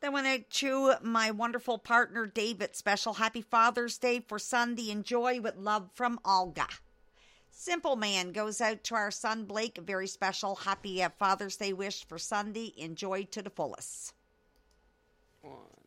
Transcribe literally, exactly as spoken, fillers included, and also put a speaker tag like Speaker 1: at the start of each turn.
Speaker 1: Then went out to my wonderful partner, David. Special happy Father's Day for Sunday. Enjoy with love from Olga. Simple Man goes out to our son, Blake. A very special happy Father's Day wish for Sunday. Enjoy to the fullest.
Speaker 2: One.